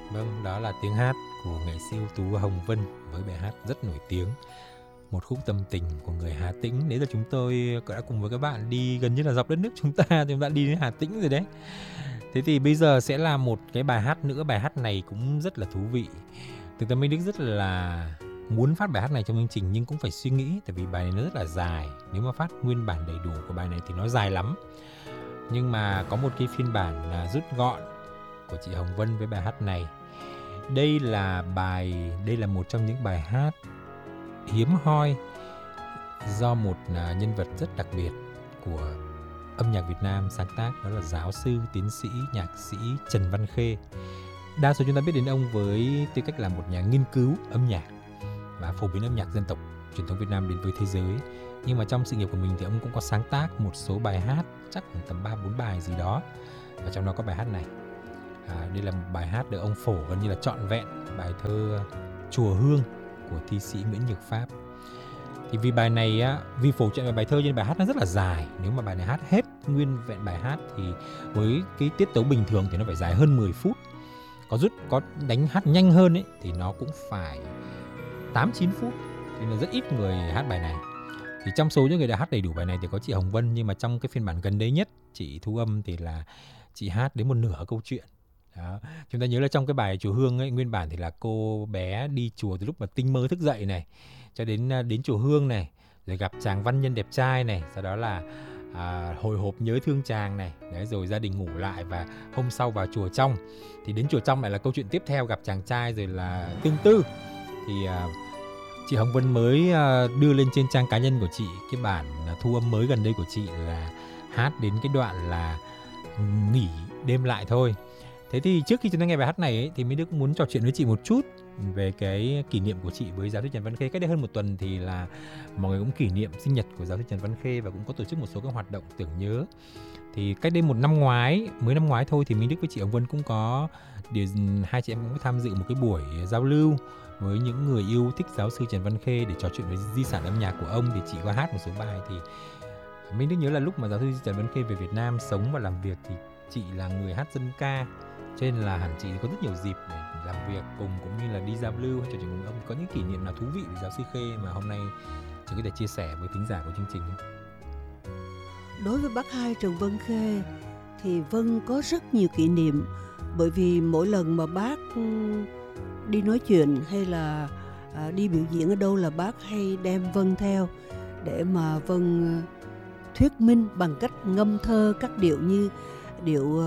Vâng, đó là tiếng hát của nghệ sĩ ưu tú Hồng Vân với bài hát rất nổi tiếng, một khúc tâm tình của người Hà Tĩnh. Đấy là chúng tôi đã cùng với các bạn đi gần như là dọc đất nước chúng ta, thì chúng ta đi đến Hà Tĩnh rồi đấy. Thế thì bây giờ sẽ là một cái bài hát nữa, bài hát này cũng rất là thú vị. Thực ra Minh Đức rất là muốn phát bài hát này trong chương trình nhưng cũng phải suy nghĩ, tại vì bài này nó rất là dài. Nếu mà phát nguyên bản đầy đủ của bài này thì nó dài lắm. Nhưng mà có một cái phiên bản rút gọn của chị Hồng Vân với bài hát này. Đây là một trong những bài hát hiếm hoi do một nhân vật rất đặc biệt của âm nhạc Việt Nam sáng tác, đó là giáo sư, tiến sĩ, nhạc sĩ Trần Văn Khê. Đa số chúng ta biết đến ông với tư cách là một nhà nghiên cứu âm nhạc và phổ biến âm nhạc dân tộc truyền thống Việt Nam đến với thế giới. Nhưng mà trong sự nghiệp của mình thì ông cũng có sáng tác một số bài hát, chắc khoảng tầm 3-4 bài gì đó. Và trong đó có bài hát này. Đây là một bài hát được ông phổ gần như là trọn vẹn, bài thơ Chùa Hương của thi sĩ Nguyễn Nhược Pháp. Thì vì bài này vì phổ trọn bài thơ nên bài hát nó rất là dài. Nếu mà bài này hát hết nguyên vẹn bài hát thì với cái tiết tấu bình thường thì nó phải dài hơn 10 phút. Có đánh hát nhanh hơn ấy thì nó cũng phải 8-9 phút. Nên là rất ít người hát bài này. Thì trong số những người đã hát đầy đủ bài này thì có chị Hồng Vân, nhưng mà trong cái phiên bản gần đây nhất chị thu âm thì là chị hát đến một nửa câu chuyện. Đó. Chúng ta nhớ là trong cái bài Chùa Hương ấy, nguyên bản thì là cô bé đi chùa từ lúc mà tinh mơ thức dậy này cho đến chùa Hương này, rồi gặp chàng văn nhân đẹp trai này, sau đó là hồi hộp nhớ thương chàng này, đấy, rồi gia đình ngủ lại và hôm sau vào chùa trong. Thì đến chùa trong lại là câu chuyện tiếp theo, gặp chàng trai rồi là tương tư. Thì chị Hồng Vân mới đưa lên trên trang cá nhân của chị cái bản thu âm mới gần đây của chị là hát đến cái đoạn là nghỉ đêm lại thôi. Thế thì trước khi chúng ta nghe bài hát này ấy, thì Mỹ Đức muốn trò chuyện với chị một chút về cái kỷ niệm của chị với giáo sư Trần Văn Khê. Cách đây hơn một tuần thì là mọi người cũng kỷ niệm sinh nhật của giáo sư Trần Văn Khê và cũng có tổ chức một số các hoạt động tưởng nhớ. Thì cách đây mới năm ngoái thôi thì Mỹ Đức với chị Hồng Vân cũng có hai chị em cũng tham dự một cái buổi giao lưu với những người yêu thích giáo sư Trần Văn Khê để trò chuyện về di sản âm nhạc của ông. Thì chị có hát một số bài. Thì mình nhớ là lúc mà giáo sư Trần Văn Khê về Việt Nam sống và làm việc thì chị là người hát dân ca, cho nên là hẳn chị có rất nhiều dịp để làm việc cùng cũng như là đi giao lưu hay trò chuyện cùng ông. Có những kỷ niệm nào thú vị về giáo sư Khê mà hôm nay chị có thể chia sẻ với thính giả của chương trình không? Đối với bác hai Trần Văn Khê thì Vân có rất nhiều kỷ niệm, bởi vì mỗi lần mà bác đi nói chuyện hay là đi biểu diễn ở đâu là bác hay đem Vân theo để mà Vân thuyết minh bằng cách ngâm thơ các điệu như điệu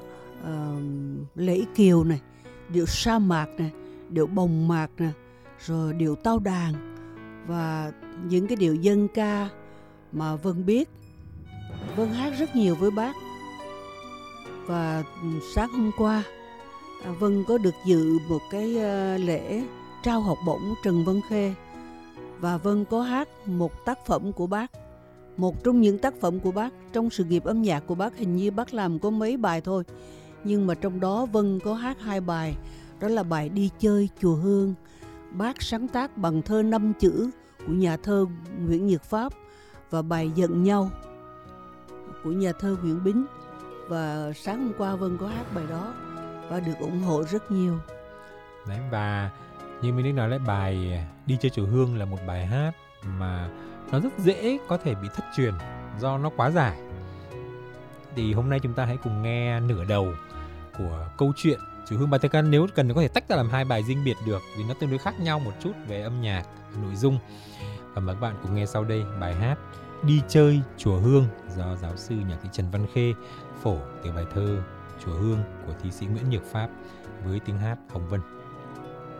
Lễ Kiều này, điệu Sa Mạc này, điệu Bồng Mạc này, rồi điệu Tao Đàn và những cái điệu dân ca mà Vân biết. Vân hát rất nhiều với bác. Và sáng hôm qua Vân có được dự một cái lễ trao học bổng Trần Văn Khê và Vân có hát một tác phẩm của bác. Một trong những tác phẩm của bác trong sự nghiệp âm nhạc của bác, hình như bác làm có mấy bài thôi, nhưng mà trong đó Vân có hát 2 bài. Đó là bài Đi Chơi Chùa Hương, bác sáng tác bằng thơ 5 chữ của nhà thơ Nguyễn Nhược Pháp, và bài Giận Nhau của nhà thơ Nguyễn Bính. Và sáng hôm qua Vân có hát bài đó và được ủng hộ rất nhiều. Đấy, và như mình nói lại, bài Đi Chơi Chùa Hương là một bài hát mà nó rất dễ có thể bị thất truyền do nó quá dài. Thì hôm nay chúng ta hãy cùng nghe nửa đầu của câu chuyện Chùa Hương. Bài thơ nếu cần có thể tách ra làm 2 bài riêng biệt được vì nó tương đối khác nhau một chút về âm nhạc, nội dung. Và mời các bạn cùng nghe sau đây bài hát Đi Chơi Chùa Hương do giáo sư nhạc sĩ Trần Văn Khê phổ từ bài thơ Chùa Hương của thi sĩ Nguyễn Nhược Pháp với tiếng hát Hồng Vân.